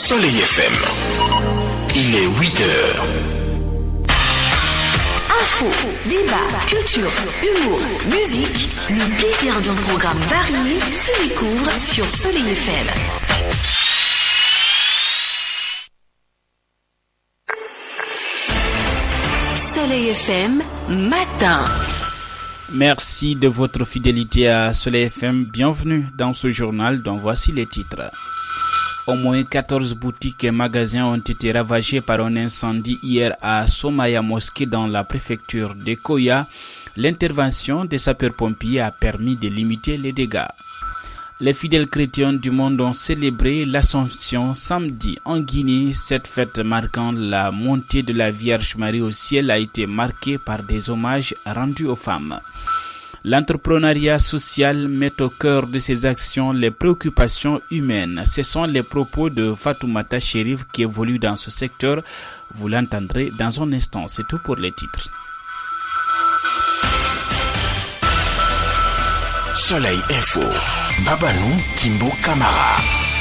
Soleil FM. Il est 8h. Info, débat, culture, humour, musique, le plaisir d'un programme varié se découvre sur Soleil FM. Soleil FM, matin. Merci de votre fidélité à Soleil FM. Bienvenue dans ce journal dont voici les titres. Au moins 14 boutiques et magasins ont été ravagés par un incendie hier à Somaya Mosquée dans la préfecture de Koya. L'intervention des sapeurs-pompiers a permis de limiter les dégâts. Les fidèles chrétiens du monde ont célébré l'Assomption samedi en Guinée. Cette fête marquant la montée de la Vierge Marie au ciel a été marquée par des hommages rendus aux femmes. L'entrepreneuriat social met au cœur de ses actions les préoccupations humaines. Ce sont les propos de Fatoumata Chérif qui évolue dans ce secteur. Vous l'entendrez dans un instant. C'est tout pour les titres. Soleil Info. Babanou Timbo Camara.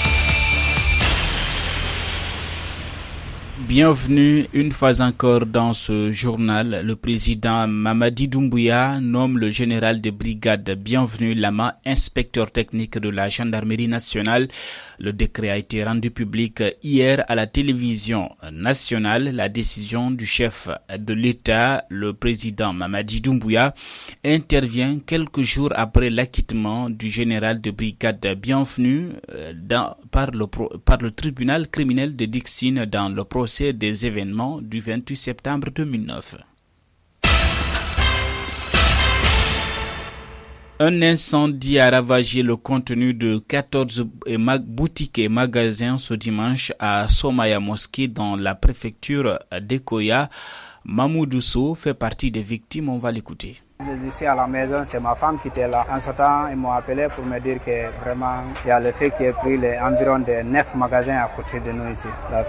Bienvenue une fois encore dans ce journal. Le président Mamadi Doumbouya nomme le général de brigade Bienvenu Lama inspecteur technique de la gendarmerie nationale. Le décret a été rendu public hier à la télévision nationale. La décision du chef de l'État, le président Mamadi Doumbouya, intervient quelques jours après l'acquittement du général de brigade Bienvenu par le tribunal criminel de Dixine dans le procès des événements du 28 septembre 2009. Un incendie a ravagé le contenu de 14 boutiques et magasins ce dimanche à Somaya Mosquée dans la préfecture d'Ekoya. Mamoudousso fait partie des victimes, on va l'écouter. Ici à la maison, c'est ma femme qui était là. En ce temps, ils m'ont appelé pour me dire que vraiment, il y a le feu qui a pris environ de 9 magasins à côté de nous ici. Le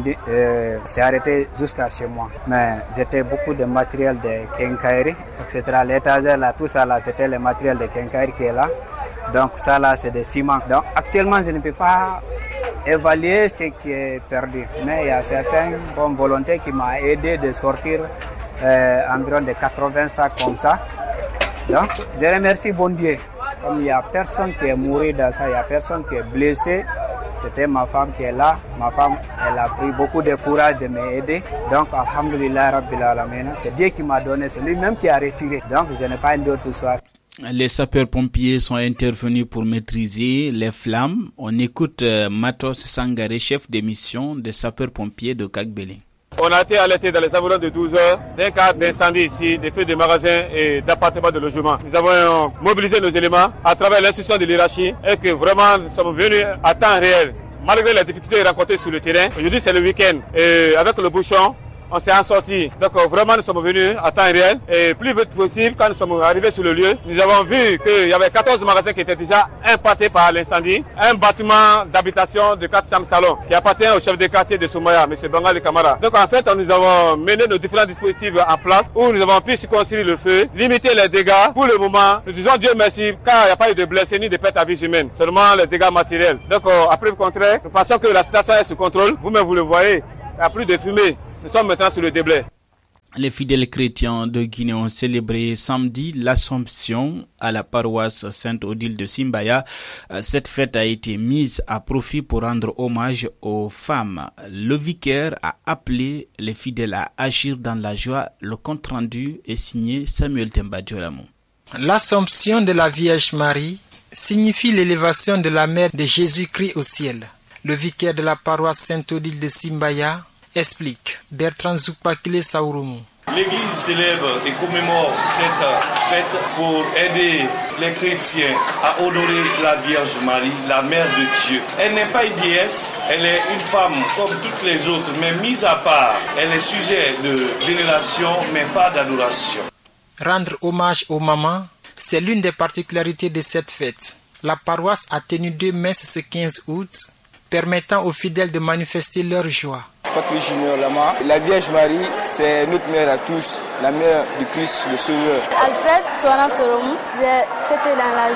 feu s'est arrêté jusqu'à chez moi. Mais c'était beaucoup de matériel de quincaillerie, etc. L'étagère là, tout ça là, c'était le matériel de quincaillerie qui est là. Donc ça là, c'est des ciments. Donc actuellement, je ne peux pas évaluer ce qui est perdu. Mais il y a certaines bonnes volontés qui m'ont aidé de sortir environ de 80 sacs comme ça. Donc, je remercie bon Dieu. Comme il n'y a personne qui est mort dans ça, il n'y a personne qui est blessé. C'était ma femme qui est là. Ma femme, elle a pris beaucoup de courage de m'aider. Donc, alhamdoulilah, rabbil alamin. C'est Dieu qui m'a donné, c'est lui-même qui a retiré. Donc, je n'ai pas une autre histoire. Les sapeurs-pompiers sont intervenus pour maîtriser les flammes. On écoute Matos Sangaré, chef de mission des sapeurs-pompiers de Kagbeli. On a été alerté dans les environs de 12 heures d'un cas d'incendie ici, des feux de magasins et d'appartements de logement. Nous avons mobilisé nos éléments à travers l'instruction de l'hierarchie et que vraiment nous sommes venus à temps réel. Malgré les difficultés rencontrées sur le terrain, aujourd'hui c'est le week-end et avec le bouchon, on s'est en sorti. Donc vraiment nous sommes venus à temps réel et plus vite possible quand nous sommes arrivés sur le lieu. Nous avons vu qu'il y avait 14 magasins qui étaient déjà impactés par l'incendie. Un bâtiment d'habitation de 400 salons qui appartient au chef de quartier de Soumaya, M. Bangali Kamara. Donc en fait nous avons mené nos différents dispositifs en place où nous avons pu circonscrire le feu, limiter les dégâts. Pour le moment, nous disons Dieu merci car il n'y a pas eu de blessés ni de pertes à vie humaine, seulement les dégâts matériels. Donc après le contraire, nous pensons que la situation est sous contrôle. Vous-même vous le voyez. Il n'y a plus de fumée. Nous sommes maintenant sur le déblai. Les fidèles chrétiens de Guinée ont célébré samedi l'Assomption à la paroisse Sainte-Odile de Simbaya. Cette fête a été mise à profit pour rendre hommage aux femmes. Le vicaire a appelé les fidèles à agir dans la joie. Le compte-rendu est signé Samuel Tembadjolamou. L'Assomption de la Vierge Marie signifie l'élévation de la mère de Jésus-Christ au ciel. Le vicaire de la paroisse Sainte-Odile de Simbaya explique Bertrand Zoupakile Saouroumou. L'Église célèbre et commémore cette fête pour aider les chrétiens à honorer la Vierge Marie, la Mère de Dieu. Elle n'est pas une déesse, elle est une femme comme toutes les autres, mais mise à part. Elle est sujet de vénération, mais pas d'adoration. Rendre hommage aux mamans, c'est l'une des particularités de cette fête. La paroisse a tenu 2 messes ce 15 août, permettant aux fidèles de manifester leur joie. Patrick Junior Lama, la Vierge Marie, c'est notre mère à tous, la mère du Christ, le Sauveur. Alfred Soana Soromou, j'ai fêté dans la joie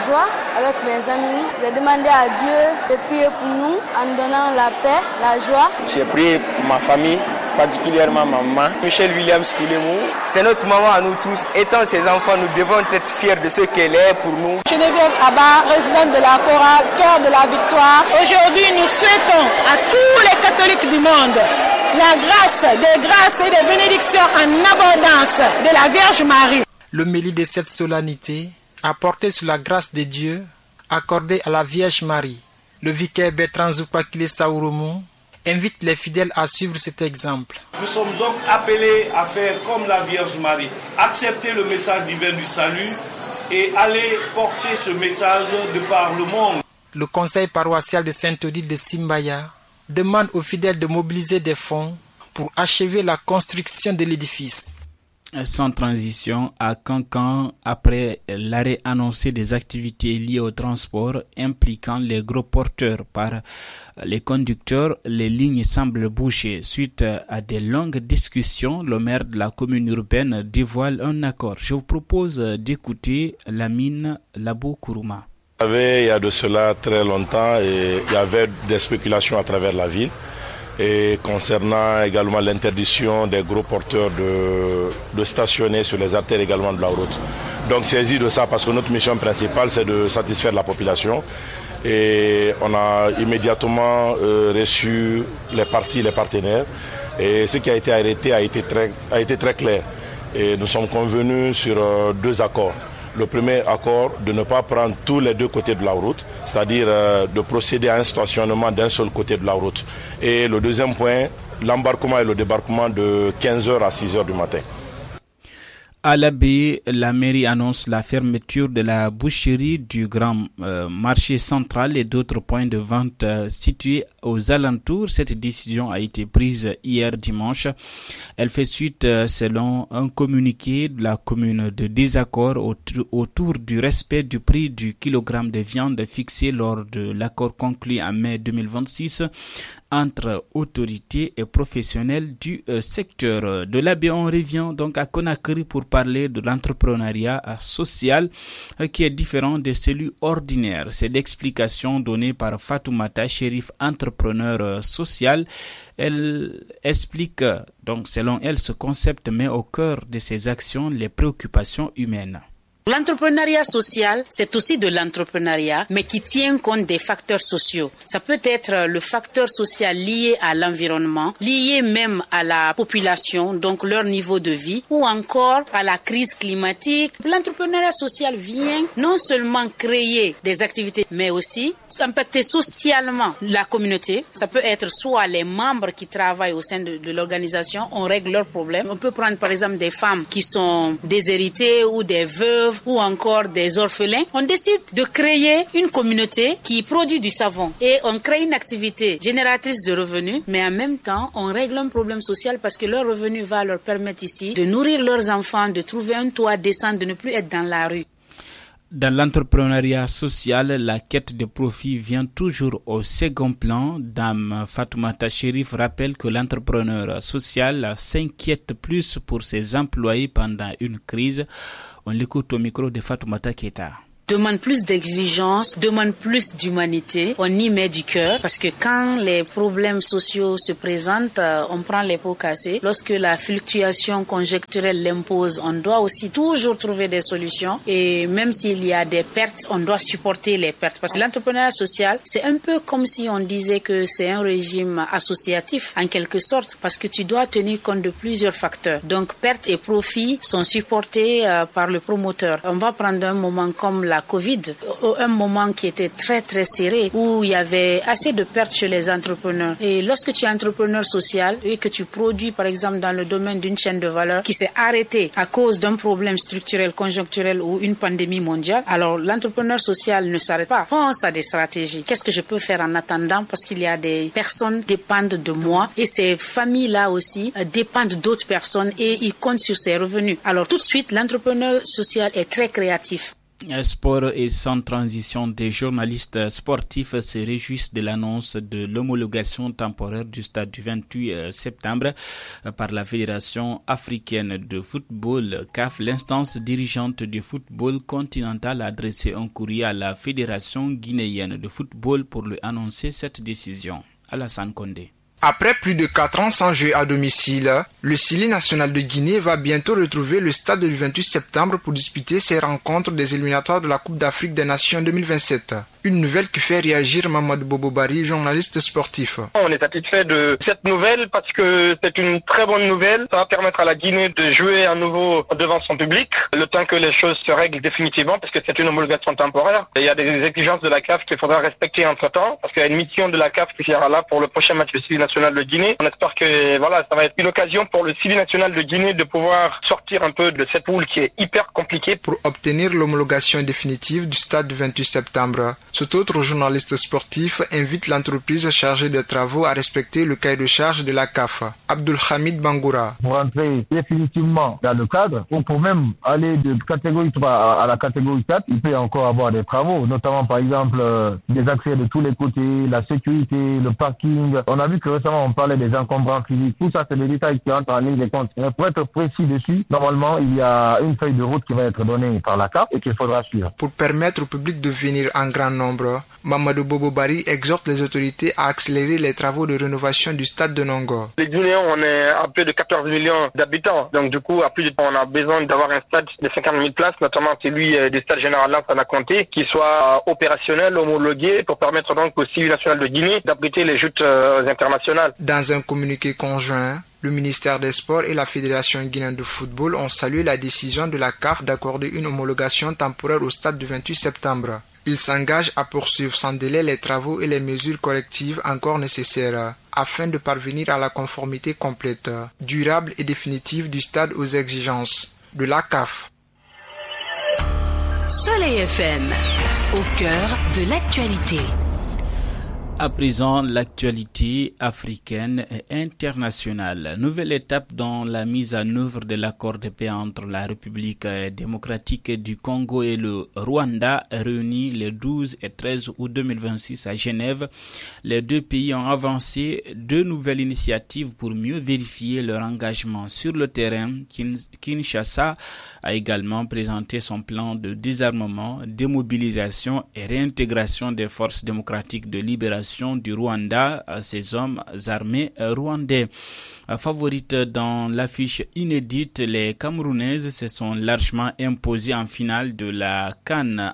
avec mes amis. J'ai demandé à Dieu de prier pour nous en donnant la paix, la joie. J'ai prié pour ma famille, particulièrement ma maman, Michelle Williams Koulemou. C'est notre maman à nous tous. Étant ses enfants, nous devons être fiers de ce qu'elle est pour nous. Geneviève Abba, présidente de la chorale Cœur de la Victoire. Aujourd'hui, nous souhaitons à tous les catholiques du monde la grâce, des grâces et des bénédictions en abondance de la Vierge Marie. L'homélie de cette solennité a porté sur la grâce de Dieu accordée à la Vierge Marie. Le vicaire Bertrand Zoupakile Saouroumou invite les fidèles à suivre cet exemple. Nous sommes donc appelés à faire comme la Vierge Marie, accepter le message divin du salut et aller porter ce message de par le monde. Le conseil paroissial de Sainte-Odile de Simbaya demande aux fidèles de mobiliser des fonds pour achever la construction de l'édifice. Sans transition, à Cancan, après l'arrêt annoncé des activités liées au transport impliquant les gros porteurs par les conducteurs, les lignes semblent boucher. Suite à des longues discussions, le maire de la commune urbaine dévoile un accord. Je vous propose d'écouter Lamine Labo Kourouma. Il y a de cela très longtemps, et il y avait des spéculations à travers la ville. Et concernant également l'interdiction des gros porteurs de stationner sur les artères également de la route. Donc saisi de ça, parce que notre mission principale c'est de satisfaire la population. Et on a immédiatement reçu les parties, les partenaires. Et ce qui a été arrêté a été très clair. Et nous sommes convenus sur 2 accords. Le premier accord, de ne pas prendre tous les 2 côtés de la route, c'est-à-dire de procéder à un stationnement d'un seul côté de la route. Et le deuxième point, l'embarquement et le débarquement de 15h à 6h du matin. À l'abbé, la mairie annonce la fermeture de la boucherie du grand marché central et d'autres points de vente situés aux alentours. Cette décision a été prise hier dimanche. Elle fait suite, selon un communiqué de la commune, de désaccord autour du respect du prix du kilogramme de viande fixé lors de l'accord conclu en mai 2026 entre autorités et professionnels du secteur. De l'abbé, on revient donc à Conakry pour parler de l'entrepreneuriat social qui est différent de celui ordinaire. C'est l'explication donnée par Fatoumata Chérif, entrepreneur social. Elle explique donc selon elle ce concept met au cœur de ses actions les préoccupations humaines. L'entrepreneuriat social, c'est aussi de l'entrepreneuriat, mais qui tient compte des facteurs sociaux. Ça peut être le facteur social lié à l'environnement, lié même à la population, donc leur niveau de vie, ou encore à la crise climatique. L'entrepreneuriat social vient non seulement créer des activités, mais aussi impacter socialement la communauté. Ça peut être soit les membres qui travaillent au sein de l'organisation, on règle leurs problèmes. On peut prendre par exemple des femmes qui sont déshéritées ou des veuves ou encore des orphelins. On décide de créer une communauté qui produit du savon et on crée une activité génératrice de revenus, mais en même temps, on règle un problème social parce que leur revenu va leur permettre ici de nourrir leurs enfants, de trouver un toit décent, de ne plus être dans la rue. Dans l'entrepreneuriat social, la quête de profit vient toujours au second plan. Dame Fatoumata Chérif rappelle que l'entrepreneur social s'inquiète plus pour ses employés pendant une crise. On l'écoute au micro de Fatoumata Keita. Demande plus d'exigence, demande plus d'humanité. On y met du cœur parce que quand les problèmes sociaux se présentent, on prend les pots cassés. Lorsque la fluctuation conjoncturelle l'impose, on doit aussi toujours trouver des solutions. Et même s'il y a des pertes, on doit supporter les pertes. Parce que l'entrepreneuriat social, c'est un peu comme si on disait que c'est un régime associatif en quelque sorte parce que tu dois tenir compte de plusieurs facteurs. Donc pertes et profits sont supportés par le promoteur. On va prendre un moment comme la Covid, un moment qui était très très serré où il y avait assez de pertes chez les entrepreneurs. Et lorsque tu es entrepreneur social et que tu produis par exemple dans le domaine d'une chaîne de valeur qui s'est arrêtée à cause d'un problème structurel, conjoncturel ou une pandémie mondiale, alors l'entrepreneur social ne s'arrête pas. Pense à des stratégies. Qu'est-ce que je peux faire en attendant parce qu'il y a des personnes qui dépendent de moi et ces familles-là aussi dépendent d'autres personnes et ils comptent sur ces revenus. Alors tout de suite, l'entrepreneur social est très créatif. Sport et sans transition, des journalistes sportifs se réjouissent de l'annonce de l'homologation temporaire du stade du 28 septembre par la Fédération africaine de football CAF. L'instance dirigeante du football continental a adressé un courrier à la Fédération guinéenne de football pour lui annoncer cette décision. Alassane Condé. Après plus de 4 ans sans jouer à domicile, le Sili national de Guinée va bientôt retrouver le stade du 28 septembre pour disputer ses rencontres des éliminatoires de la Coupe d'Afrique des Nations 2027. Une nouvelle qui fait réagir Mamadou Bobobari, journaliste sportif. On est satisfait de cette nouvelle parce que c'est une très bonne nouvelle. Ça va permettre à la Guinée de jouer à nouveau devant son public, le temps que les choses se règlent définitivement, parce que c'est une homologation temporaire. Il y a des exigences de la CAF qu'il faudra respecter entre-temps, parce qu'il y a une mission de la CAF qui sera là pour le prochain match du Sili national de Guinée. On espère que ça va être une occasion pour le Sili national de Guinée de pouvoir sortir un peu de cette poule qui est hyper compliquée. Pour obtenir l'homologation définitive du stade du 28 septembre, cet autre journaliste sportif invite l'entreprise chargée des travaux à respecter le cahier de charge de la CAF. Abdul Hamid Bangoura. Pour entrer définitivement dans le cadre, ou pour même aller de catégorie 3 à la catégorie 4, il peut encore avoir des travaux, notamment par exemple des accès de tous les côtés, la sécurité, le parking. On a vu que récemment on parlait des encombrants physiques. Tout ça, c'est des détails qui entrent en ligne de compte. Mais pour être précis dessus, normalement, il y a une feuille de route qui va être donnée par la CAF et qu'il faudra suivre. Pour permettre au public de venir en grand nombre, Mamadou Bobobari exhorte les autorités à accélérer les travaux de rénovation du stade de Nongo. Les Guinéens, on est à plus de 14 millions d'habitants. Donc du coup, on a besoin d'avoir un stade de 50 000 places, notamment celui du stade général Lansana Conté, qui soit opérationnel, homologué, pour permettre donc au Sili national de Guinée d'abriter les joutes internationales. Dans un communiqué conjoint, le ministère des Sports et la Fédération guinéenne de football ont salué la décision de la CAF d'accorder une homologation temporaire au stade du 28 septembre. Ils s'engagent à poursuivre sans délai les travaux et les mesures correctives encore nécessaires afin de parvenir à la conformité complète, durable et définitive du stade aux exigences de la CAF. Soleil FM, au cœur de l'actualité. À présent, l'actualité africaine et internationale. Nouvelle étape dans la mise en œuvre de l'accord de paix entre la République démocratique du Congo et le Rwanda, réunis les 12 et 13 août 2026 à Genève. Les deux pays ont avancé deux nouvelles initiatives pour mieux vérifier leur engagement sur le terrain. Kinshasa a également présenté son plan de désarmement, démobilisation et réintégration des forces démocratiques de libération du Rwanda à ses hommes armés rwandais. Favorites dans l'affiche inédite, les Camerounaises se sont largement imposées en finale de la CAN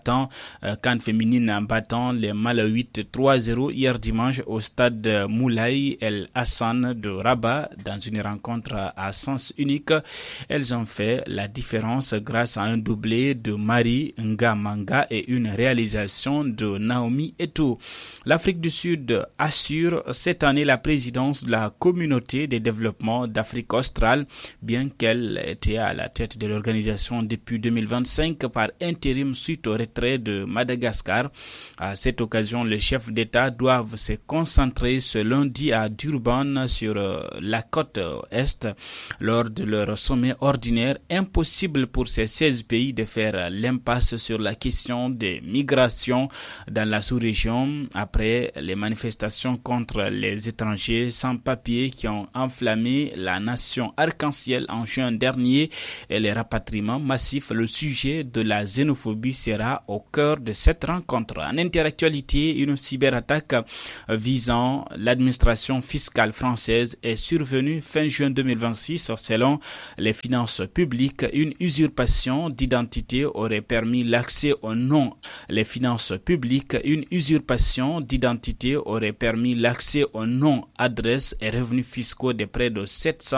féminine en battant les Malawites 3-0 hier dimanche au stade Moulay El Hassan de Rabat dans une rencontre à sens unique. Elles ont fait la différence grâce à un doublé de Marie Ngamanga et une réalisation de Naomi Eto'o. L'Afrique du Sud assure cette année la présidence de la communauté de développement d'Afrique australe, bien qu'elle était à la tête de l'organisation depuis 2025 par intérim suite au retrait de Madagascar. À cette occasion, les chefs d'État doivent se concentrer ce lundi à Durban sur la côte Est lors de leur sommet ordinaire. Impossible pour ces 16 pays de faire l'impasse sur la question des migrations dans la sous-région après les manifestations contre les étrangers sans papier qui ont enflammé la nation arc-en-ciel en juin dernier et les rapatriements massifs. Le sujet de la xénophobie sera au cœur de cette rencontre. En interactualité, une cyberattaque visant l'administration fiscale française est survenue fin juin 2026. Selon les finances publiques, une usurpation d'identité aurait permis l'accès au nom. Les finances publiques, une usurpation d'identité aurait permis l'accès aux noms, adresses et revenus fiscaux de près de 700